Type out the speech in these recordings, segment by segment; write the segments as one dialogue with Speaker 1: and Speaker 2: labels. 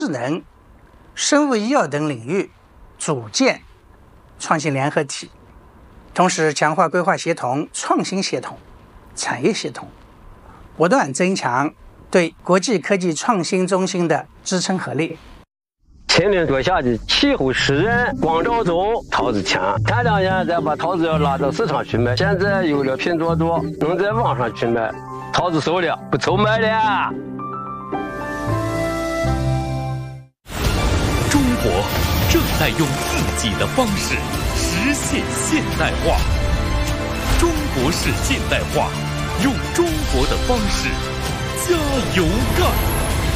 Speaker 1: 智能、生物医药等领域组建创新联合体，同时强化规划协同、创新协同、产业协同，不断增强对国际科技创新中心的支撑合力。
Speaker 2: 秦岭脚下的气候湿润，光照足，桃子强。前2年再把桃子要拉到市场去卖，现在有了拼多多，能在网上去卖，桃子熟了，不愁卖了。
Speaker 3: 中国正在用自己的方式实现现代化，中国式现代化，用中国的方式加油干。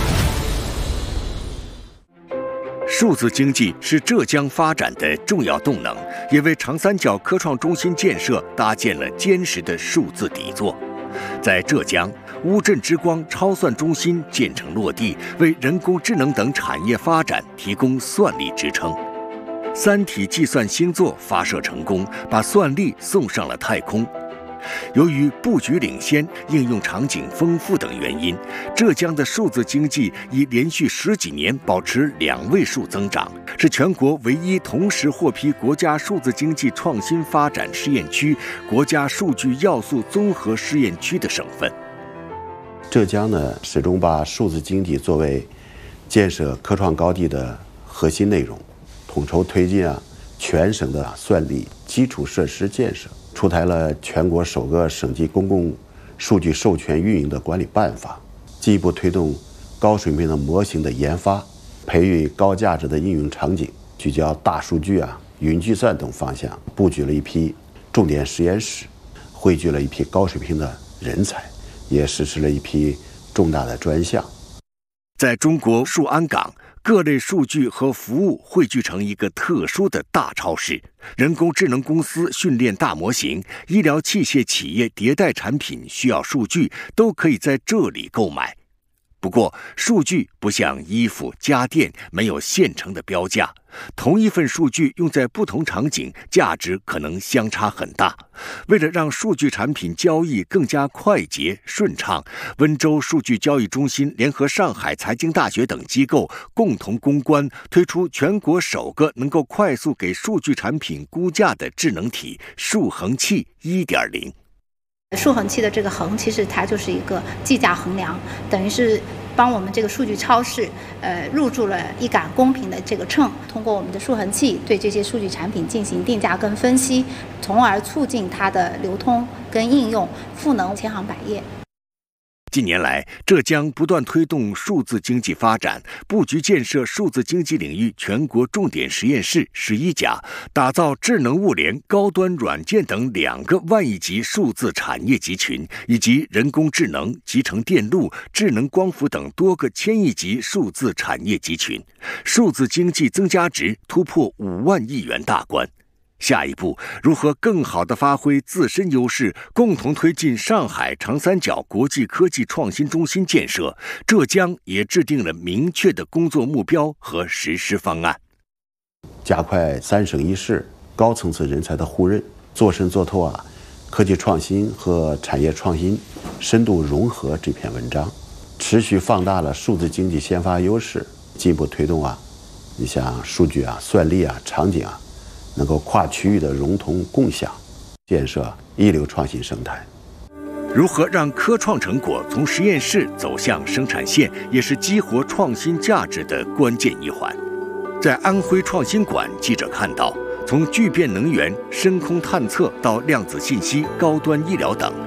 Speaker 4: 数字经济是浙江发展的重要动能，也为长三角科创中心建设搭建了坚实的数字底座。在浙江，乌镇之光超算中心建成落地，为人工智能等产业发展提供算力支撑。三体计算星座发射成功，把算力送上了太空。由于布局领先、应用场景丰富等原因，浙江的数字经济已连续10几年保持2位数增长，是全国唯一同时获批国家数字经济创新发展试验区、国家数据要素综合试验区的省份。
Speaker 5: 浙江呢，始终把数字经济作为建设科创高地的核心内容，统筹推进全省的算力基础设施建设，出台了全国首个省级公共数据授权运营的管理办法，进一步推动高水平的模型的研发，培育高价值的应用场景，聚焦大数据云计算等方向，布局了一批重点实验室，汇聚了一批高水平的人才，也实施了一批重大的专项。
Speaker 4: 在中国数安港，各类数据和服务汇聚成一个特殊的大超市，人工智能公司训练大模型，医疗器械企业迭代产品需要数据，都可以在这里购买。不过，数据不像衣服、家电，没有现成的标价。同一份数据用在不同场景，价值可能相差很大。为了让数据产品交易更加快捷顺畅，温州数据交易中心联合上海财经大学等机构共同攻关，推出全国首个能够快速给数据产品估价的智能体数衡器 1.0。
Speaker 6: 数衡器的这个衡，其实它就是一个计价衡量，等于是帮我们这个数据超市入驻了一杆公平的这个秤，通过我们的数衡器对这些数据产品进行定价跟分析，从而促进它的流通跟应用，赋能千行百业。
Speaker 4: 近年来，浙江不断推动数字经济发展，布局建设数字经济领域全国重点实验室11家，打造智能物联、高端软件等2个万亿级数字产业集群，以及人工智能、集成电路、智能光伏等多个1000亿级数字产业集群，数字经济增加值突破5万亿元大关。下一步，如何更好地发挥自身优势，共同推进上海长三角国际科技创新中心建设？浙江也制定了明确的工作目标和实施方案，
Speaker 5: 加快3省1市高层次人才的互认，做深做透科技创新和产业创新深度融合这篇文章，持续放大了数字经济先发优势，进一步推动你像数据算力场景能够跨区域的融通共享，建设一流创新生态。
Speaker 4: 如何让科创成果从实验室走向生产线，也是激活创新价值的关键一环。在安徽创新馆，记者看到，从聚变能源、深空探测到量子信息、高端医疗等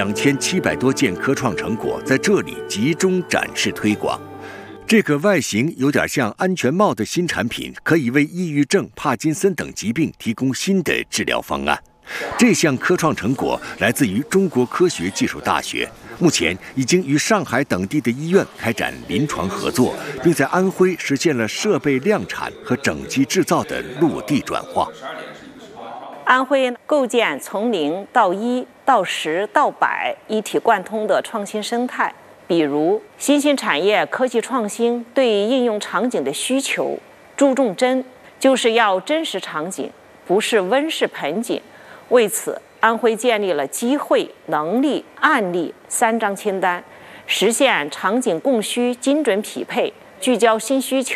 Speaker 4: ，2700多件科创成果在这里集中展示推广。这个外形有点像安全帽的新产品，可以为抑郁症、帕金森等疾病提供新的治疗方案。这项科创成果来自于中国科学技术大学，目前已经与上海等地的医院开展临床合作，并在安徽实现了设备量产和整机制造的落地转化。
Speaker 7: 安徽构建从0到1到10到100一体贯通的创新生态。比如新兴产业科技创新对应用场景的需求，注重真，就是要真实场景，不是温室盆景。为此，安徽建立了机会、能力、案例3张清单，实现场景供需精准匹配，聚焦新需求，